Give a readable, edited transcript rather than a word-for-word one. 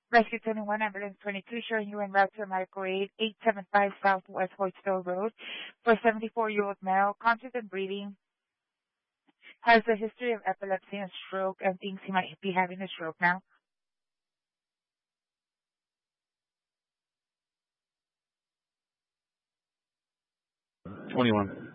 Rescue 21, Ambulance 22, showing you en route to America 875 Southwest Hoytsville Road for a 74-year-old male, conscious and breathing, has a history of epilepsy and stroke, and thinks he might be having a stroke now. #21.